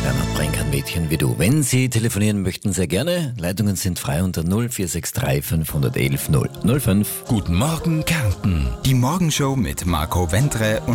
Bernhard Brenk, ein Mädchen wie du. Wenn Sie telefonieren möchten, sehr gerne. Leitungen sind frei unter 0463 511 005. Guten Morgen, Kärnten. Die Morgenshow mit Marco Wentre und